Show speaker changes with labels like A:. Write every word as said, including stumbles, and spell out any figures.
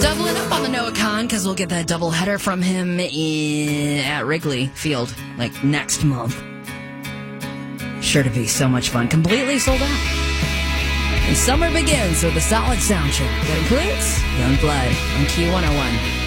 A: Doubling up on the Noah Khan because we'll get that double header from him in, at Wrigley Field like next month. Sure to be so much fun. Completely sold out. And summer begins with a solid sound check that includes Young Blood on Q one oh one.